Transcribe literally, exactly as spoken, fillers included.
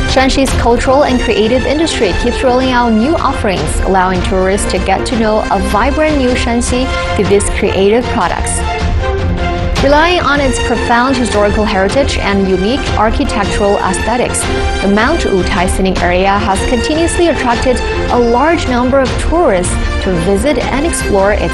Shanxi's cultural and creative industry keeps rolling out new offerings, allowing tourists to get to know a vibrant new Shanxi through these creative products. Relying on its profound historical heritage and unique architectural aesthetics, the Mount Wutai scenic area has continuously attracted a large number of tourists to visit and explore its